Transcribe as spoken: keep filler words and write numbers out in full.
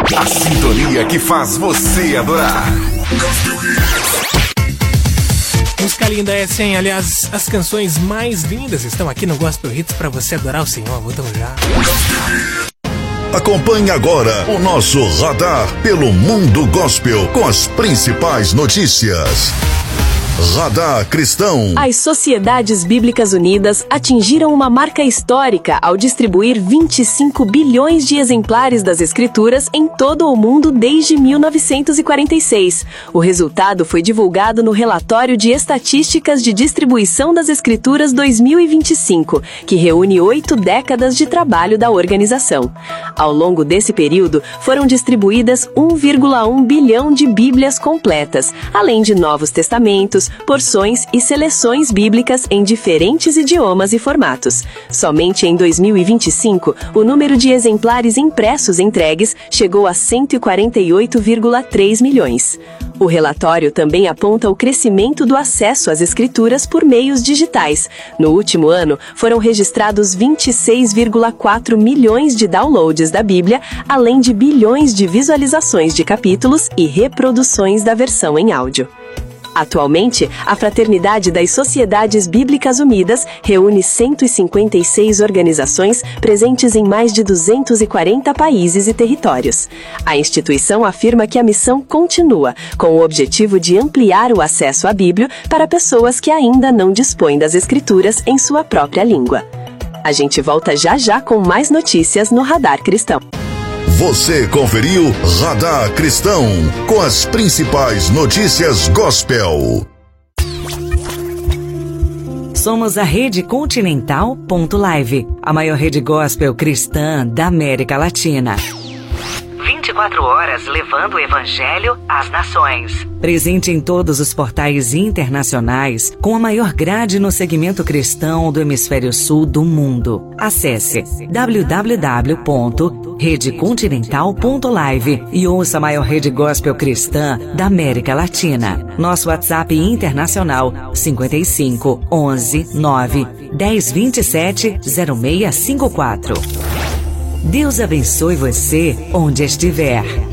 A sintonia que faz você adorar. Música linda essa, hein? Aliás, as canções mais lindas estão aqui no Gospel Hits pra você adorar o Senhor. Voltamos já. Acompanhe agora o nosso radar pelo mundo gospel com as principais notícias. Radar Cristão. As Sociedades Bíblicas Unidas atingiram uma marca histórica ao distribuir vinte e cinco bilhões de exemplares das Escrituras em todo o mundo desde mil novecentos e quarenta e seis. O resultado foi divulgado no Relatório de Estatísticas de Distribuição das Escrituras dois mil e vinte e cinco, que reúne oito décadas de trabalho da organização. Ao longo desse período, foram distribuídas um vírgula um bilhão de Bíblias completas, além de Novos Testamentos, porções e seleções bíblicas em diferentes idiomas e formatos. Somente em dois mil e vinte e cinco, o número de exemplares impressos entregues chegou a cento e quarenta e oito vírgula três milhões. O relatório também aponta o crescimento do acesso às escrituras por meios digitais. No último ano, foram registrados vinte e seis vírgula quatro milhões de downloads da Bíblia, além de bilhões de visualizações de capítulos e reproduções da versão em áudio. Atualmente, a Fraternidade das Sociedades Bíblicas Unidas reúne cento e cinquenta e seis organizações presentes em mais de duzentos e quarenta países e territórios. A instituição afirma que a missão continua, com o objetivo de ampliar o acesso à Bíblia para pessoas que ainda não dispõem das Escrituras em sua própria língua. A gente volta já já com mais notícias no Radar Cristão. Você conferiu Radar Cristão com as principais notícias gospel. Somos a Rede Continental ponto live, a maior rede gospel cristã da América Latina. vinte e quatro horas levando o Evangelho às nações. Presente em todos os portais internacionais, com a maior grade no segmento cristão do hemisfério sul do mundo. Acesse w w w ponto rede continental ponto live e ouça a maior rede gospel cristã da América Latina. Nosso WhatsApp internacional cinco cinco, onze, nove, dez, vinte e sete, zero seis cinco quatro. Deus abençoe você onde estiver.